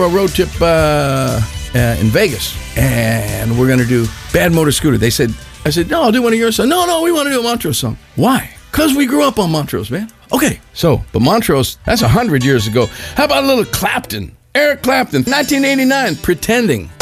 a road trip in Vegas, and we're going to do Bad Motor Scooter. I said, no, I'll do one of yours. No, we want to do a Montrose song. Why? Because we grew up on Montrose, man. Okay, but Montrose, that's 100 years ago. How about a little Clapton? Eric Clapton, 1989, Pretending.